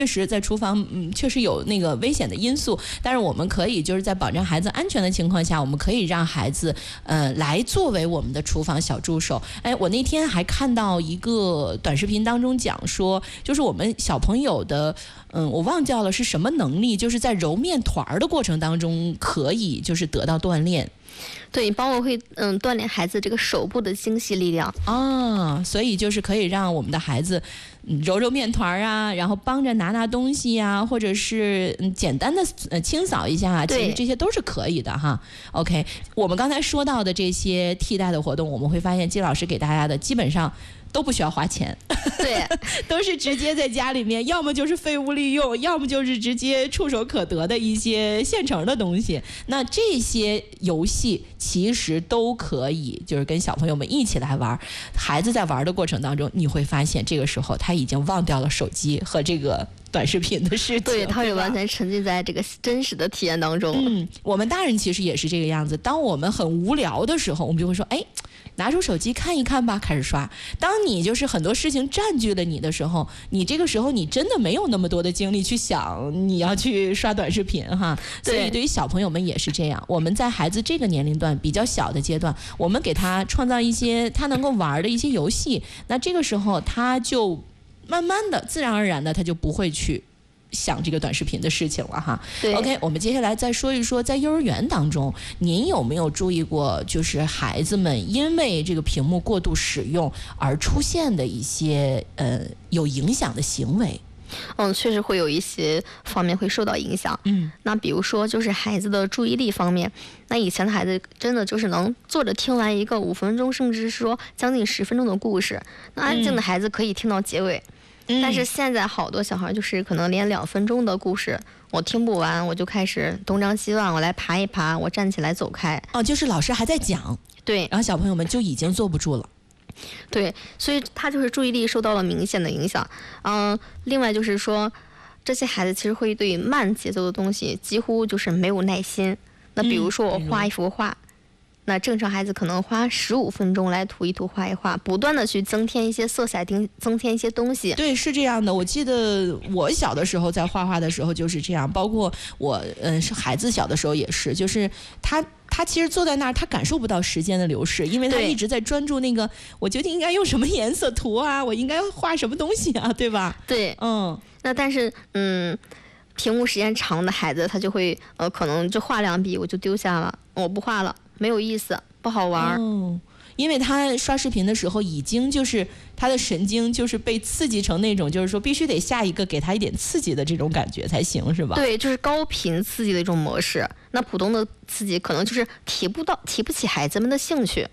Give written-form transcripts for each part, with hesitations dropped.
确实在厨房，确实有那个危险的因素，但是我们可以就是在保证孩子安全的情况下，我们可以让孩子，来作为我们的厨房小助手。哎，我那天还看到一个短视频当中讲说，就是我们小朋友的，我忘掉了是什么能力，就是在揉面团的过程当中可以就是得到锻炼。 对，包括会锻炼孩子这个手部的精细力量啊，所以就是可以让我们的孩子揉揉面团啊，然后帮着拿东西啊，或者是简单的清扫一下，其实这些都是可以的哈。OK， 我们刚才说到的这些替代的活动，我们会发现季老师给大家的基本上都不需要花钱， 对， 都是直接在家里面，要么就是废物利用，要么就是直接触手可得的一些现成的东西。那这些游戏其实都可以，就是跟小朋友们一起来玩。孩子在玩的过程当中，你会发现这个时候他已经忘掉了手机和这个短视频的事情， 对，他也完全沉浸在这个真实的体验当中。 我们大人其实也是这个样子。当我们很无聊的时候，我们就会说，哎，拿出手机看一看吧，开始刷。当你就是很多事情占据了你的时候，你这个时候你真的没有那么多的精力去想你要去刷短视频哈。所以对于小朋友们也是这样，我们在孩子这个年龄段比较小的阶段，我们给他创造一些他能够玩的一些游戏，那这个时候他就慢慢的自然而然的他就不会去想这个短视频的事情了哈。OK， 我们接下来再说一说，在幼儿园当中，您有没有注意过，就是孩子们因为这个屏幕过度使用而出现的一些有影响的行为？ 确实会有一些方面会受到影响。那比如说就是孩子的注意力方面，那以前的孩子真的就是能坐着听完一个5分钟，甚至是说将近10分钟的故事，那安静的孩子可以听到结尾。但是现在好多小孩就是可能连2分钟的故事我听不完，我就开始东张西望，我来爬一爬，我站起来走开。 就是老师还在讲， 对， 然后小朋友们就已经坐不住了。 对，所以他就是注意力受到了明显的影响。另外就是说，这些孩子其实会对慢节奏的东西几乎就是没有耐心。那比如说我画一幅画，那正常孩子可能花15分钟来涂一涂画一画，不断的去增添一些色彩，增添一些东西。 对，是这样的。我记得我小的时候在画画的时候就是这样，包括我是孩子小的时候也是，就是他其实坐在那儿，他感受不到时间的流逝，因为他一直在专注那个我究竟应该用什么颜色涂啊，我应该画什么东西啊，对吧？ 对，那但是屏幕时间长的孩子，他就会可能就画2笔我就丢下了，我不画了，没有意思，不好玩。 因为他刷视频的时候已经就是他的神经就是被刺激成那种就是说必须得下一个给他一点刺激的这种感觉才行，是吧？ 对，就是高频刺激的一种模式。那普通的刺激可能就是提不起孩子们的兴趣。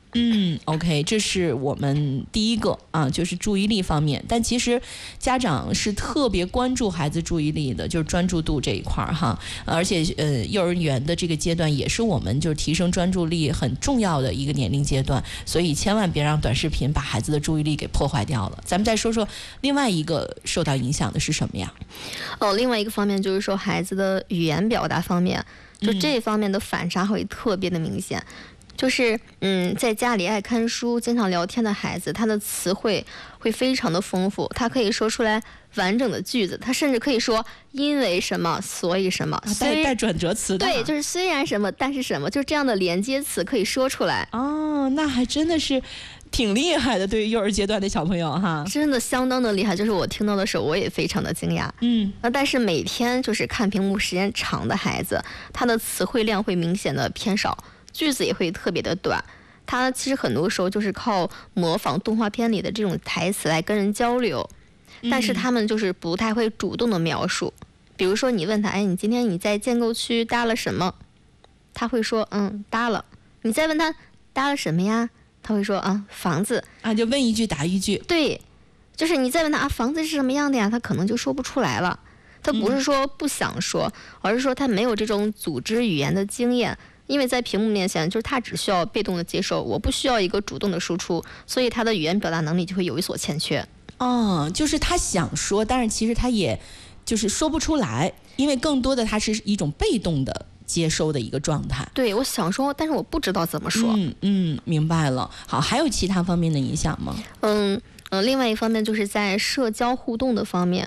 OK， 这是我们第一个啊，就是注意力方面。但其实家长是特别关注孩子注意力的，就是专注度这一块哈。而且幼儿园的这个阶段也是我们就是提升专注力很重要的一个年龄阶段，所以千万别让短视频把孩子的注意力给破坏掉了。咱们再说说另外一个受到影响的是什么呀？ 另外一个方面就是说孩子的语言表达方面，就这一方面的反差会特别的明显。就是在家里爱看书经常聊天的孩子，他的词汇会非常的丰富，他可以说出来完整的句子，他甚至可以说因为什么所以什么， 带转折词的。 对，就是虽然什么但是什么，就是这样的连接词可以说出来。 那还真的是挺厉害的，对于幼儿阶段的小朋友哈， 真的相当的厉害。就是我听到的时候我也非常的惊讶。但是每天就是看屏幕时间长的孩子，他的词汇量会明显的偏少，句子也会特别的短。他其实很多时候就是靠模仿动画片里的这种台词来跟人交流，但是他们就是不太会主动的描述。比如说你问他，你今天你在建构区搭了什么？他会说搭了。你再问他搭了什么呀？他会说房子。 就问一句答一句。 对，就是你再问他房子是什么样的呀？他可能就说不出来了。他不是说不想说，而是说他没有这种组织语言的经验。因为在屏幕面前，就是他只需要被动的接受，我不需要一个主动的输出，所以他的语言表达能力就会有所欠缺。 就是他想说，但是其实他也就是说不出来，因为更多的他是一种被动的接收的一个状态。 对，我想说，但是我不知道怎么说。 明白了。好，还有其他方面的影响吗？ 另外一方面就是在社交互动的方面。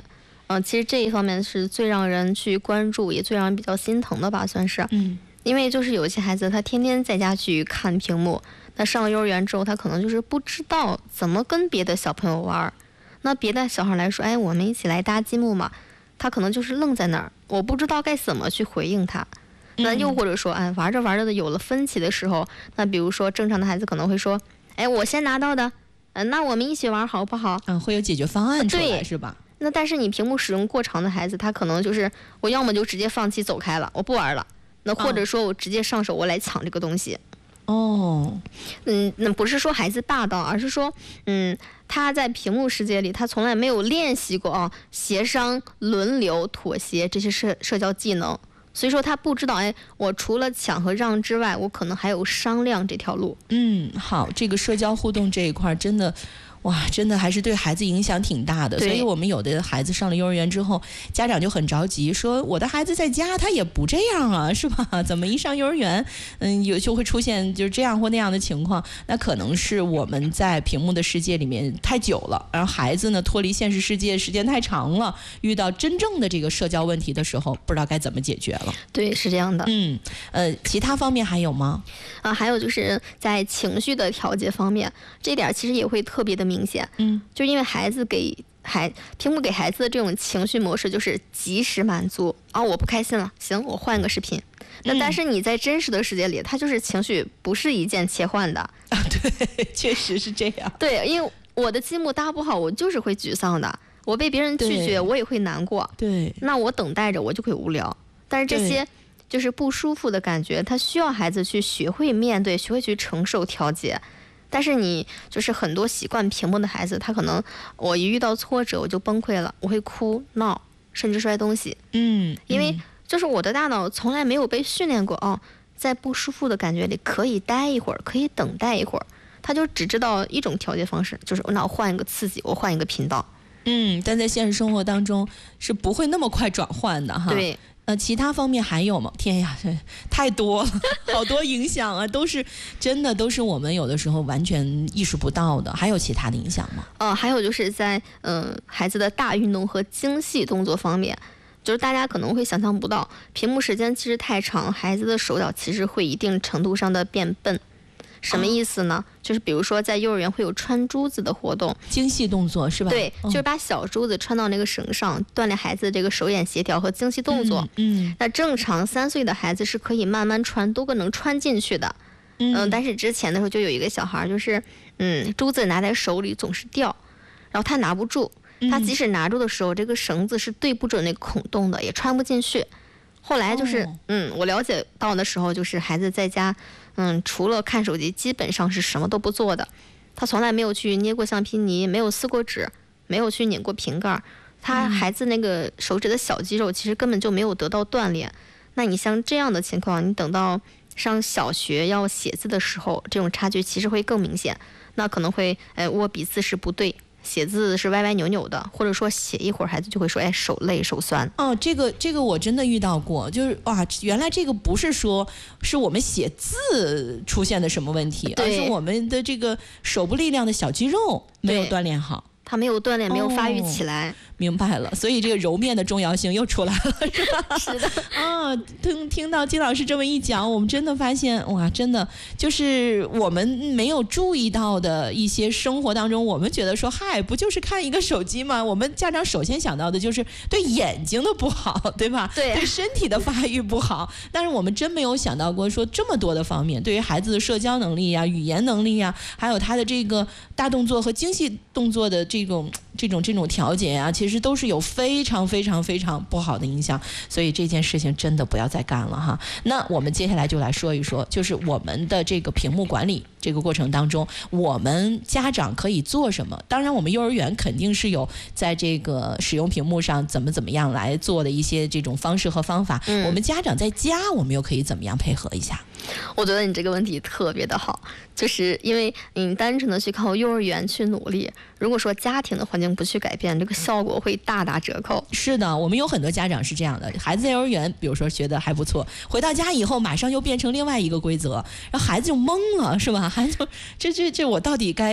其实这一方面是最让人去关注，也最让人比较心疼的吧，算是。因为就是有些孩子他天天在家去看屏幕，那上了幼儿园之后，他可能就是不知道怎么跟别的小朋友玩。那别的小孩来说，哎，我们一起来搭积木嘛，他可能就是愣在那儿，我不知道该怎么去回应他。那又或者说，哎，玩着玩着的有了分歧的时候，那比如说正常的孩子可能会说，哎，我先拿到的，那我们一起玩好不好？ 会有解决方案出来，是吧？ 那但是你屏幕使用过长的孩子，他可能就是我要么就直接放弃走开了，我不玩了。那或者说我直接上手，我来抢这个东西。那不是说孩子霸道，而是说，他在屏幕世界里，他从来没有练习过协商、轮流、妥协这些社交技能，所以说他不知道，哎，我除了抢和让之外，我可能还有商量这条路。 好，这个社交互动这一块真的。哇，真的还是对孩子影响挺大的，所以我们有的孩子上了幼儿园之后，家长就很着急，说我的孩子在家他也不这样啊，是吧？怎么一上幼儿园，就会出现就是这样或那样的情况？那可能是我们在屏幕的世界里面太久了，然后孩子呢脱离现实世界时间太长了，遇到真正的这个社交问题的时候，不知道该怎么解决了。 对，是这样的。 其他方面还有吗？ 还有就是在情绪的调节方面，这点其实也会特别的明显。就因为屏幕给孩子的这种情绪模式就是及时满足我不开心了，行，我换个视频。那但是你在真实的世界里，他就是情绪不是一键切换的。 对，确实是这样。 对，因为我的积木搭不好，我就是会沮丧的，我被别人拒绝，我也会难过。 对， 那我等待着，我就会无聊。但是这些就是不舒服的感觉，他需要孩子去学会面对，学会去承受、调节。但是你就是很多习惯屏幕的孩子，他可能我一遇到挫折我就崩溃了，我会哭闹，甚至摔东西。因为就是我的大脑从来没有被训练过在不舒服的感觉里可以待一会儿，可以等待一会儿，他就只知道一种调节方式，就是那我换一个刺激，我换一个频道。 但在现实生活当中是不会那么快转换的哈。 对。 其他方面还有吗？天呀，这太多了，好多影响啊，都是我们有的时候完全意识不到的。还有其他的影响吗？ 还有就是在孩子的大运动和精细动作方面，就是大家可能会想象不到，屏幕时间其实太长，孩子的手脚其实会一定程度上的变笨。什么意思呢？就是比如说在幼儿园会有穿珠子的活动， 精细动作是吧？ 对，就是把小珠子穿到那个绳上，锻炼孩子这个手眼协调和精细动作。那正常3岁的孩子是可以慢慢穿，都能穿进去的。但是之前的时候就有一个小孩，就是珠子拿在手里总是掉，然后他拿不住，他即使拿住的时候，这个绳子是对不准那个孔洞的，也穿不进去。后来就是我了解到的时候，就是孩子在家除了看手机，基本上是什么都不做的。他从来没有去捏过橡皮泥，没有撕过纸，没有去拧过瓶盖。他孩子那个手指的小肌肉其实根本就没有得到锻炼。那你像这样的情况，你等到上小学要写字的时候，这种差距其实会更明显。那可能会握笔姿势不对，写字是歪歪扭扭的，或者说写一会儿孩子就会说手累手酸。 这个我真的遇到过，就是原来这个不是说是我们写字出现的什么问题，而是我们的这个手部力量的小肌肉没有锻炼好， 他没有锻炼，没有发育起来。 明白了，所以这个揉面的重要性又出来了，是吧？ 是的。 听到金老师这么一讲，我们真的发现哇，真的就是我们没有注意到的一些生活当中，我们觉得说嗨，不就是看一个手机吗？我们家长首先想到的就是对眼睛的不好，对吧？ 对身体的发育不好。但是我们真没有想到过说这么多的方面，对于孩子的社交能力呀、语言能力呀，还有他的这个大动作和精细动作的这种调节啊，其实都是有非常非常非常不好的影响。所以这件事情真的不要再干了哈。那我们接下来就来说一说，就是我们的这个屏幕管理这个过程当中，我们家长可以做什么？当然我们幼儿园肯定是有在这个使用屏幕上怎么样来做的一些这种方式和方法。我们家长在家我们又可以怎么样配合一下？ 我觉得你这个问题特别的好，就是因为你单纯的去靠幼儿园去努力，如果说家庭的环境不去改变，这个效果会大打折扣。 是的，我们有很多家长是这样的，孩子在幼儿园比如说学得还不错，回到家以后马上又变成另外一个规则，然后孩子就懵了，是吧？孩子这我到底该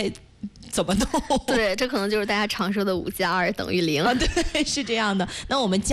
怎么弄？ 对，这可能就是大家常说的5+2等于0。 对，是这样的。那我们加